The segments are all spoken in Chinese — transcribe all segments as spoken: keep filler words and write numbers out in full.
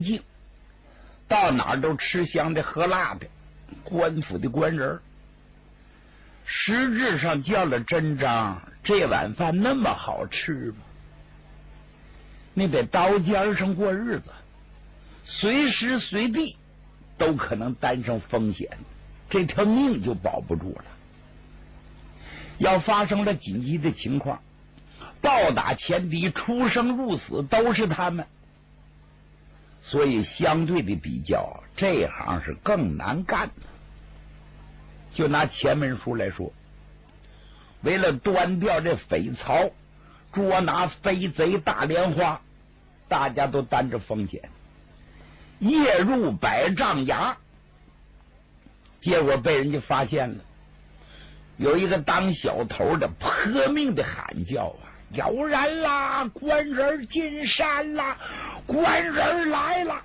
境，到哪儿都吃香的喝辣的，官府的官人，实质上叫了真章，这碗饭那么好吃吗？你在刀尖上过日子，随时随地都可能担上风险，这条命就保不住了。要发生了紧急的情况，暴打前敌，出生入死都是他们，所以相对的比较，这行是更难干的。就拿前门书来说，为了端掉这匪曹，捉拿飞贼大莲花，大家都担着风险，夜入百丈崖，结果被人家发现了。有一个当小头的破命的喊叫啊，有人啦，官人进山啦，官人来了。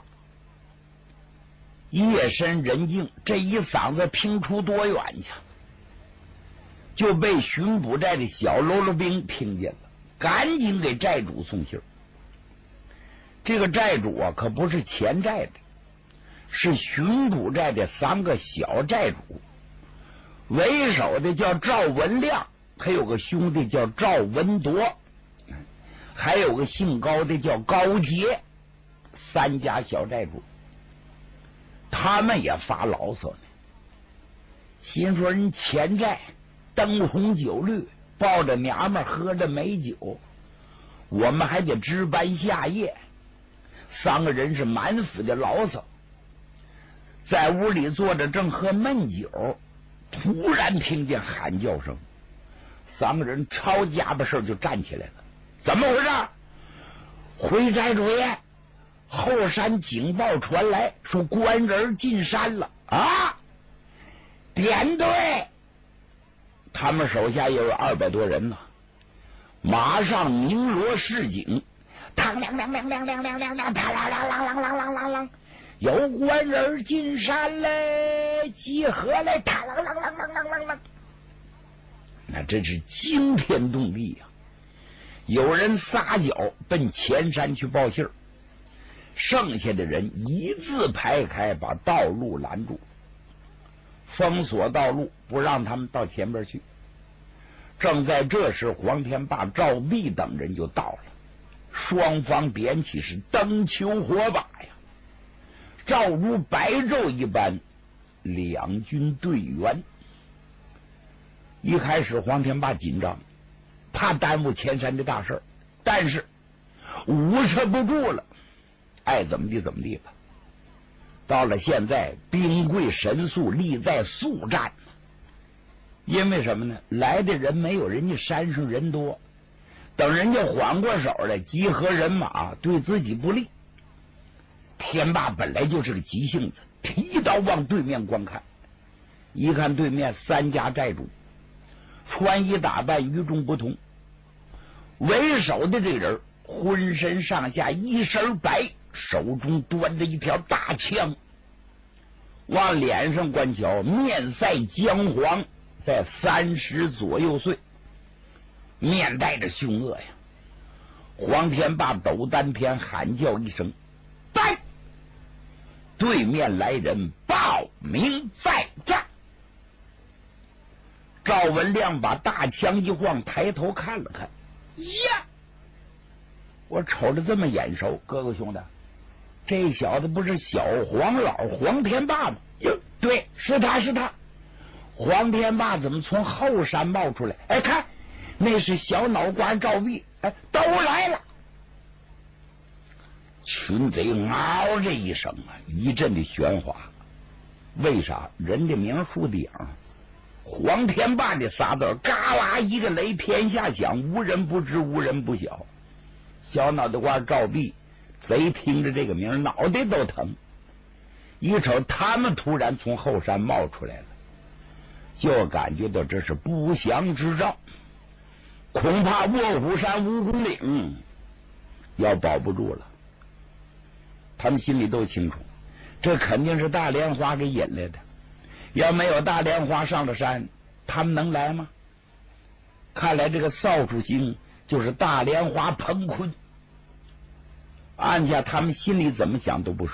夜深人静，这一嗓子听出多远去，就被巡捕寨的小喽啰兵听见了，赶紧给寨主送信。这个寨主啊，可不是前寨的，是巡捕寨的三个小寨主，为首的叫赵文亮，还有个兄弟叫赵文铎，还有个姓高的叫高杰，三家小寨主。他们也发牢骚呢，心说人前寨灯红酒绿，抱着娘们喝着美酒，我们还得值班下夜。三个人是满腹的牢骚，在屋里坐着正喝闷酒，突然听见喊叫声，三个人抄家巴事就站起来了。怎么回事？回寨主爷，后山警报传来，说官人进山了啊！点队，他们手下也有二百多人呢，马上鸣锣示警，嘡啷啷啷啷啷啷啷啷，啪啦啦啷啷啷啷啷啷，有官人进山嘞，集合嘞，嘡啷啷啷啷啷啷啷，那真是惊天动地呀！有人撒脚奔前山去报信儿，剩下的人一字排开，把道路拦住，封锁道路，不让他们到前边去。正在这时，黄天霸、赵弼等人就到了，双方点起是灯球火把呀，照如白昼一般，两军对员。一开始黄天霸紧张，怕耽误前山的大事，但是捂持不住了，爱怎么地怎么地吧。到了现在，兵贵神速，力在速战。因为什么呢？来的人没有人家山上人多，等人家缓过手来，集合人马对自己不利。天霸本来就是个急性子，提刀往对面观看，一看对面三家寨主，穿衣打扮与众不同。为首的这个人浑身上下一身白，手中端着一条大枪，往脸上观瞧，面赛姜黄，在三十左右岁，面带着凶恶呀。黄天霸抖丹田，喊叫一声，带！对面来人，报名在战。赵文亮把大枪一晃，抬头看了看，呀，我瞅着这么眼熟，哥哥兄弟，这小子不是小黄老黄天霸吗？哟，对，是他是他。黄天霸怎么从后山冒出来？哎，看，那是小脑瓜赵弼，哎，都来了。群贼嗷这一声啊，一阵的喧哗。为啥？人家名树顶，黄天霸的仨字，嘎啦一个雷天下响，无人不知，无人不晓。小脑袋瓜赵弼，贼听着这个名，脑袋都疼。一瞅他们突然从后山冒出来了，就感觉到这是不祥之兆，恐怕卧虎山蜈蚣岭要保不住了。他们心里都清楚，这肯定是大莲花给引来的，要没有大莲花上了山，他们能来吗？看来这个扫帚星就是大莲花彭坤，按下他们心里怎么想都不顺。